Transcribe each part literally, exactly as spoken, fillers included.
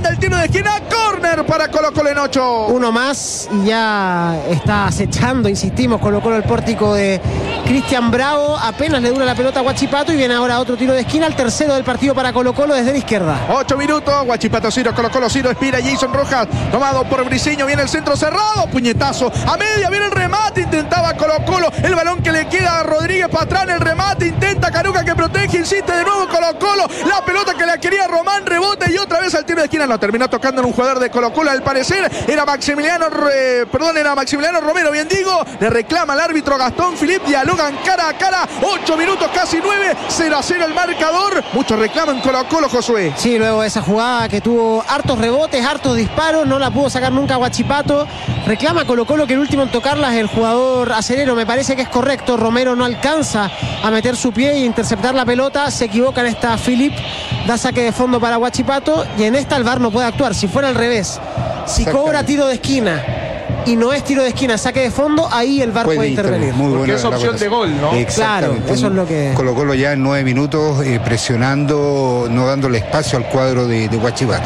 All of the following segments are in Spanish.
banda, el tiro de esquina, córner para Colo Colo en ocho. Uno más y ya está acechando, insistimos, Colo Colo el pórtico de Cristian Bravo. Apenas le dura la pelota a Huachipato y viene ahora otro tiro de esquina, el tercero del partido para Colo Colo desde la izquierda. Ocho minutos, Huachipato cero, Colo Colo cero, Espira Jason Rojas, tomado por Briceño, viene el centro cerrado, puñetazo a media, viene el remate, intentaba Colo Colo, el balón que le queda a Rodríguez Patrán, el remate, intenta Caruca que protege, insiste de nuevo Colo Colo, la pelota que la quería Román, rebote y otra vez al tiro de esquina, no terminó tocando en un jugador de Colo Colo, al parecer era Maximiliano, eh, perdón, era Maximiliano Romero, bien digo, le reclama al árbitro Gastón Philippe, dialogan cara a cara, ocho minutos, casi nueve, cero a cero el marcador, muchos reclaman Colo Colo, Josué. Sí, luego de esa jugada que tuvo hartos rebotes, hartos disparos, no la pudo sacar nunca Huachipato, reclama Colo Colo que el último en tocarla es el jugador acerero, me parece que es correcto, Romero no alcanza a meter su pie e interceptar la pelota, se equivoca en esta Philippe, da saque de fondo para Huachipato y en esta el V A R no puede actuar, si fuera al revés, si cobra tiro de esquina y no es tiro de esquina, saque de fondo, ahí el V A R puede, puede intervenir. Muy porque es opción de gol, ¿no? Claro, eso es lo que... Colo Colo ya en nueve minutos eh, presionando, no dándole espacio al cuadro de, de Huachipato.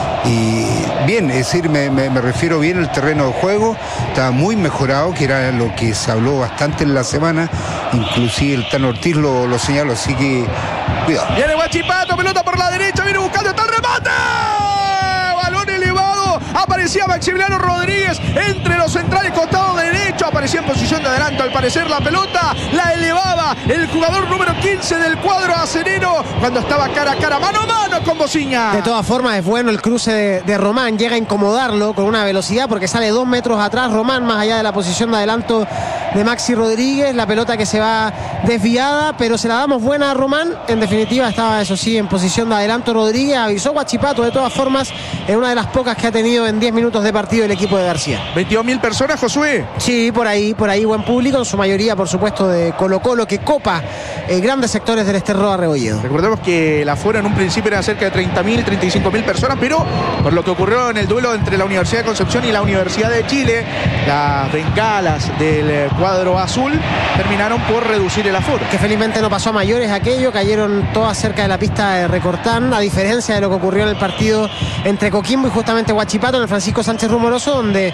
Y bien, es decir, me, me, me refiero bien al terreno de juego, está muy mejorado, que era lo que se habló bastante en la semana, inclusive el Tano Ortiz lo, lo señaló, así que cuidado. Viene Huachipato, pelota por la derecha, viene buscando, está el remate. Balón elevado, aparecía Maximiliano Rodríguez entre los centrales, costado derecho, aparecía en posición de adelanto, al parecer la pelota la elevaba el jugador número quince del cuadro acerero, cuando estaba cara a cara, mano a mano con Bociña. De todas formas es bueno el cruce de, de Román, llega a incomodarlo con una velocidad porque sale dos metros atrás Román, más allá de la posición de adelanto de Maxi Rodríguez, la pelota que se va desviada, pero se la damos buena a Román, en definitiva estaba eso sí en posición de adelanto Rodríguez, avisó Huachipato de todas formas, en una de las pocas que ha tenido en diez minutos de partido el equipo de García. veintidós mil personas, Josué. Sí, por ahí, por ahí buen público, en su mayoría por supuesto de Colo Colo, que copa eh, grandes sectores del Esterroa Rebolledo. Recordemos que la fuera en un principio era cerca de treinta mil, treinta y cinco mil personas, pero por lo que ocurrió en el duelo entre la Universidad de Concepción y la Universidad de Chile, las bengalas del cuadro azul terminaron por reducir el aforo. Que felizmente no pasó a mayores aquello, cayeron todas cerca de la pista de Recortán, a diferencia de lo que ocurrió en el partido entre Coquimbo y justamente Huachipato en el Francisco Sánchez Rumoroso, donde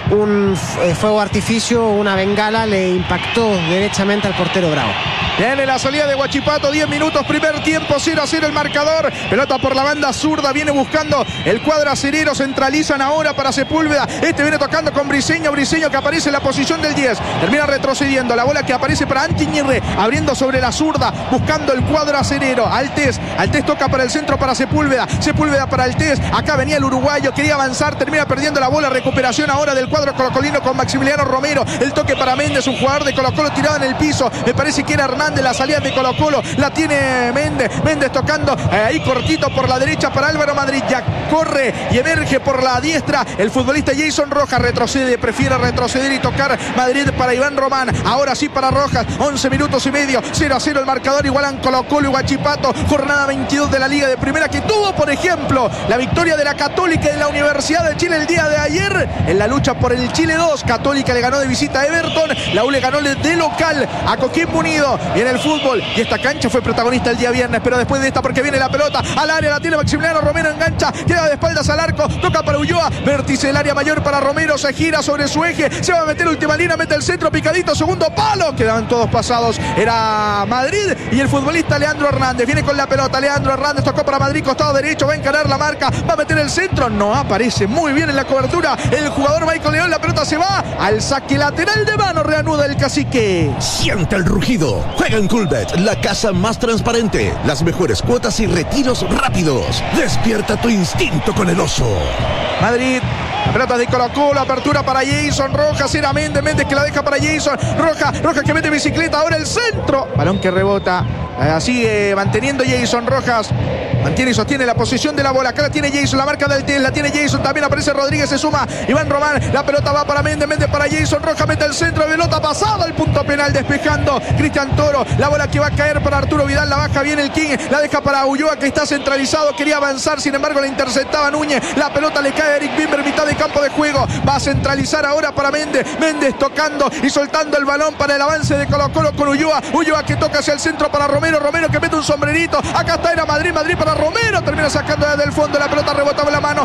un eh, fuego artificio, una bengala le impactó derechamente al portero Bravo. Viene la salida de Huachipato, diez minutos, primer tiempo, cero a cero el marcador. Pelota por la banda zurda, viene buscando el cuadro acerero, centralizan ahora para Sepúlveda. Este viene tocando con Briceño, Briceño que aparece en la posición del diez. Termina retrocediendo, la bola que aparece para Antiñirre, abriendo sobre la zurda, buscando el cuadro acerero. Altés, Altés toca para el centro para Sepúlveda, Sepúlveda para Altés. Acá venía el uruguayo, quería avanzar, termina perdiendo la bola. Recuperación ahora del cuadro colocolino con Maximiliano Romero. El toque para Méndez, un jugador de Colo Colo tirado en el piso. Me parece que era Hernández. La salida de Colo Colo la tiene Méndez, Méndez tocando eh, ahí cortito por la derecha para Álvaro Madrid, ya corre y emerge por la diestra el futbolista Jason Rojas, retrocede, prefiere retroceder y tocar Madrid para Iván Román, ahora sí para Rojas, once minutos y medio, cero a cero el marcador, igualan Colo Colo y Huachipato, jornada veintidós de la Liga de Primera, que tuvo por ejemplo la victoria de la Católica en la Universidad de Chile el día de ayer, en la lucha por el Chile dos, Católica le ganó de visita a Everton, la U le ganó de local a Coquimbo Unido. Viene el fútbol y esta cancha fue protagonista el día viernes, pero después de esta, porque viene la pelota al área, la tiene Maximiliano Romero, engancha, queda de espaldas al arco, toca para Ulloa, vértice del área mayor para Romero, se gira sobre su eje, se va a meter última línea, mete el centro, picadito, segundo palo, quedaban todos pasados, era Madrid y el futbolista Leandro Hernández, viene con la pelota, Leandro Hernández tocó para Madrid, costado derecho, va a encarar la marca, va a meter el centro, no aparece muy bien en la cobertura, el jugador Michael León, la pelota se va al saque lateral de mano, reanuda el cacique. Siente el rugido, juega en Coolbet, la casa más transparente, las mejores cuotas y retiros rápidos. Despierta tu instinto con el oso. Madrid, la pelota de Colo Colo, apertura para Jason Rojas, era Méndez, Méndez que la deja para Jason, Rojas, Rojas que mete bicicleta, ahora el centro, balón que rebota, eh, sigue manteniendo Jason Rojas, mantiene y sostiene la posición de la bola, acá la tiene Jason, la marca del T, la tiene Jason, también aparece Rodríguez, se suma Iván Román, la pelota va para Méndez, Méndez para Jason Rojas, mete el centro, pelota pasada, el punto penal despejando Cristian Toro, la bola que va a caer para Arturo Vidal, la baja bien el King, la deja para Ulloa que está centralizado, quería avanzar, sin embargo la interceptaba Núñez, la pelota le cae a Eric Bimber, mitad de campo de juego, va a centralizar ahora para Méndez, Méndez tocando y soltando el balón para el avance de Colo Colo con Ulloa, Ulloa que toca hacia el centro para Romero, Romero que mete un sombrerito, acá está, era Madrid, Madrid para Romero, termina sacando desde el fondo, la pelota rebotaba en la mano,